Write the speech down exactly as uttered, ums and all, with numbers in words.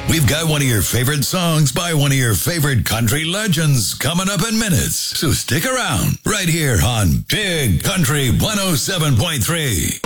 We've got one of your favorite songs by one of your favorite country legends coming up in minutes. So stick around right here on Big Country one oh seven point three.